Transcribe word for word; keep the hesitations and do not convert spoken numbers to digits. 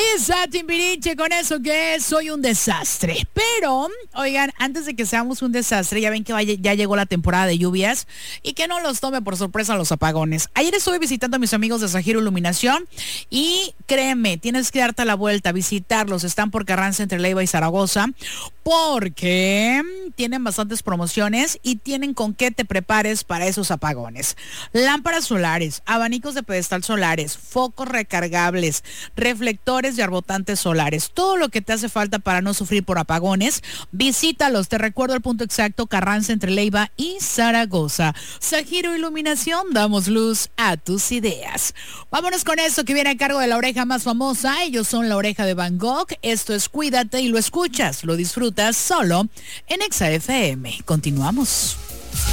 Ahí está Timbiriche con eso que es Soy un desastre. Pero, oigan, antes de que seamos un desastre, ya ven que vaya, ya llegó la temporada de lluvias y que no los tome por sorpresa los apagones. Ayer estuve visitando a mis amigos de Sajiro Iluminación y créeme, tienes que darte la vuelta, visitarlos. Están por Carranza entre Leiva y Zaragoza porque tienen bastantes promociones y tienen con qué te prepares para esos apagones. Lámparas solares, abanicos de pedestal solares, focos recargables, reflectores y arbotantes solares, todo lo que te hace falta para no sufrir por apagones. Visítalos, te recuerdo el punto exacto: Carranza entre Leiva y Zaragoza. Sajiro Iluminación, damos luz a tus ideas. Vámonos con esto que viene a cargo de la oreja más famosa. Ellos son La Oreja de Van Gogh. Esto es Cuídate y lo escuchas, lo disfrutas solo en Exa F M. Continuamos.